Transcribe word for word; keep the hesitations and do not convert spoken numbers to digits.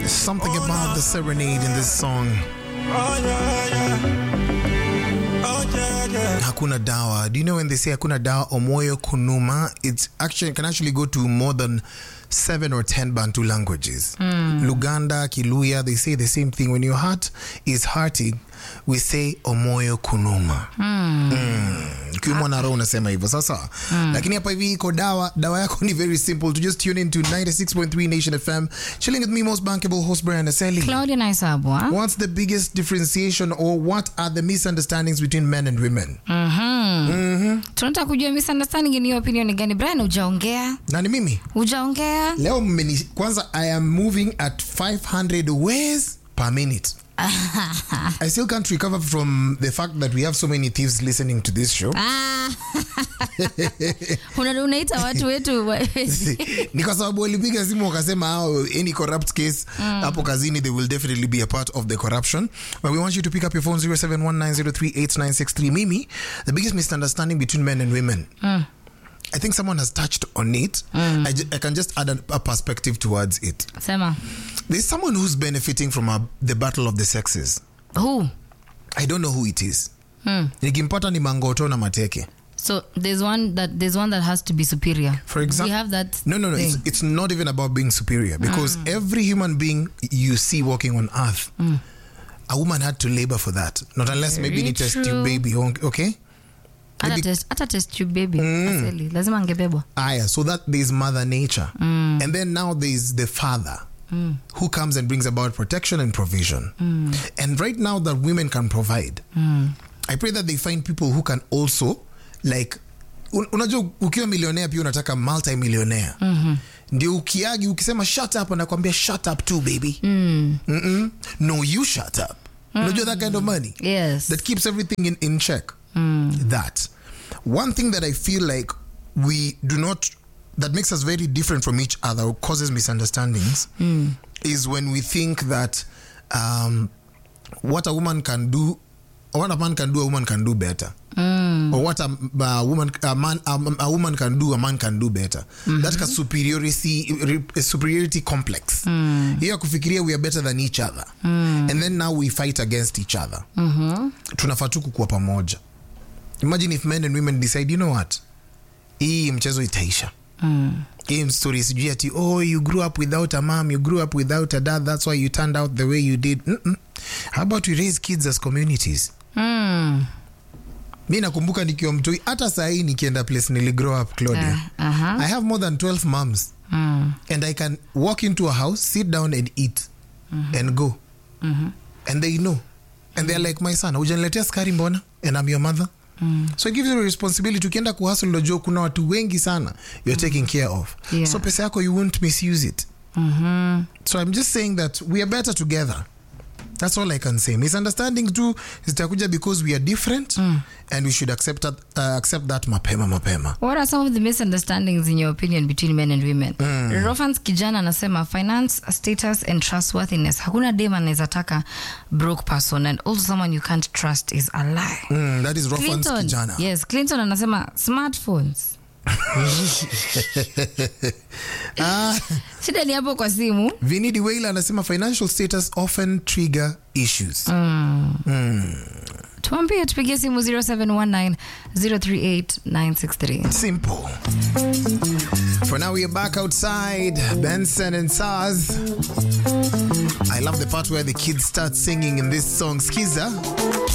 Something about the serenade in this song. Oh, yeah, yeah. Oh, yeah, yeah. Hakuna dawa. Do you know when they say hakuna dawa, Omoyo Kunuma? It's actually can actually go to more than seven or ten Bantu languages. Mm. Luganda, Kiluya, they say the same thing. When your heart is hurting, we say Omoyo Kunuma. Mm. Mm. Ukiumwa na roho unasema hivyo sasa. Mm. Lakini hapa hivi iko dawa. Dawa yako ni very simple. To just tune in to ninety-six point three Nation F M. Chilling with me, most bankable host Brian Aseli. Claudia Naisabwa. What's the biggest differentiation or what are the misunderstandings between men and women? Mhm. Mhm. Tunataka kujua misunderstanding in your opinion ni gani? Brian, hujaongea? Nani mimi? Hujaongea? Leo mmeni kwanza I am moving at five hundred ways per minute. I still can't recover from the fact that we have so many thieves listening to this show. Ah. Una unaita watu wetu ni kwa sababu walipiga simu wakasema hao any corrupt case hapo mm. kazini they will definitely be a part of the corruption. But we want you to pick up your phone zero seven one nine zero three eight nine six three. Mimi, the biggest misunderstanding between men and women. Mm. I think someone has touched on it. Mm. I, ju- I can just add a, a perspective towards it. Sema. There's someone who's benefiting from a, the battle of the sexes. Who? I don't know who it is. Hmm. Nikimpata ni Mangoto na Mateke. So there's one that there's one that has to be superior. For example, we have that. No, no, no. It's, it's not even about being superior because mm. every human being you see walking on earth, mm. a woman had to labor for that. Not unless Very maybe ni test true. tube baby. Okay. Ata test, ata test tube baby. Mm. Aseli, lazima angebebwa. Aya, so that there's mother nature, mm. and then now there's the father. Mm. Who comes and brings about protection and provision. Mm. And right now that women can provide, mm. I pray that they find people who can also, like, un- unajua ukiwa millionaire pia unataka multi-millionaire. Mm-hmm. Ndio ukiagi, ukisema shut up, anakuambia shut up too, baby. Mm. Mm-mm. No, you shut up. Mm. Unajua that kind of money? Yes. That keeps everything in, in check. Mm. That. One thing that I feel like we do not... that makes us very different from each other or causes misunderstandings mm. is when we think that um, what a woman can do, or what a man can do, a woman can do better. Mm. Or what a, a woman a man a, a woman can do, a man can do better. Mm-hmm. That's a superiority a superiority complex. Mm. Here kufikiria we are better than each other. Mm. And then now we fight against each other. Mm-hmm. Tunafaa tu kuwa pamoja. Imagine if men and women decide, you know what? Hii mchezo itaisha. Mm. Game stories sijui ati oh you grew up without a mom, you grew up without a dad, that's why you turned out the way you did. Mm-mm. How about we raise kids as communities? Mm. Mi nakumbuka nikiwa mtoi hata saa hii nikienda place nili grow up Claudia. Uh, uh-huh. I have more than twelve moms. Mm. And I can walk into a house, sit down and eat. Mm-hmm. And go. Mm-hmm. And they know. And mm-hmm. they're like, my son, hujaniletea skari mbona? And I'm your mother. Mm. So it gives you a responsibility. Ukienda kuhustle lojo kuna watu wengi sana you're mm. taking care of. Yeah. So pesa yako you won't misuse it. Mm-hmm. So I'm just saying that we are better together. That's all I can say. Misunderstanding too zitakuja because we are different mm. and we should accept that, uh, accept that mapema mapema. What are some of the misunderstandings in your opinion between men and women? Mm. Rofans kijana anasema finance, status and trustworthiness. Hakuna dem anaweza taka broke person and also someone you can't trust is a lie. Mm, that is Rofans Clinton, kijana. Yes, Clinton anasema smartphones. ah. Shida ni hapo kwa simu. Vinidi Wailer anasema financial status often trigger issues. Mm. Mm. Tuambie tupigie simu zero seven one nine zero three eight nine six three. Simple. For now we are back outside Benson and Saz. I love the part where the kids start singing in this song. Skiza.